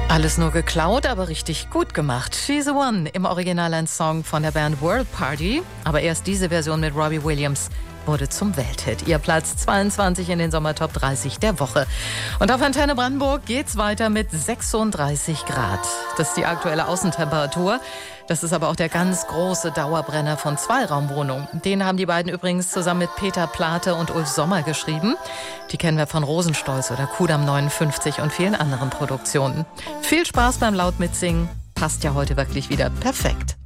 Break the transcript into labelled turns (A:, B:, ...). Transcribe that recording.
A: Alles nur geklaut, aber richtig gut gemacht. She's the One, im Original ein Song von der Band World Party. Aber erst diese Version mit Robbie Williams wurde zum Welthit. Ihr Platz 22 in den Sommertop 30 der Woche. Und auf Antenne Brandenburg geht's weiter mit 36 Grad. Das ist die aktuelle Außentemperatur. Das ist aber auch der ganz große Dauerbrenner von Zweiraumwohnungen. Den haben die beiden übrigens zusammen mit Peter Plate und Ulf Sommer geschrieben. Die kennen wir von Rosenstolz oder Kudamm 59 und vielen anderen Produktionen. Viel Spaß beim laut mitsingen. Passt ja heute wirklich wieder perfekt.